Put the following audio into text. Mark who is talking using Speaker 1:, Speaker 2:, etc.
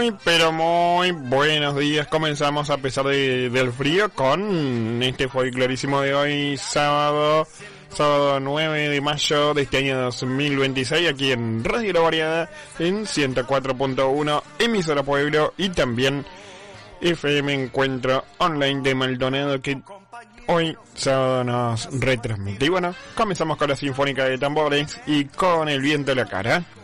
Speaker 1: Pero muy buenos días. Comenzamos a pesar del frío con este folclorísimo de hoy, sábado 9 de mayo de este año 2026, aquí en Radio La Variada, en 104.1, emisora Pueblo, y también FM Encuentro Online de Maldonado, que hoy sábado nos retransmite. Y bueno, comenzamos con la Sinfónica de Tambores y con El Viento en la Cara.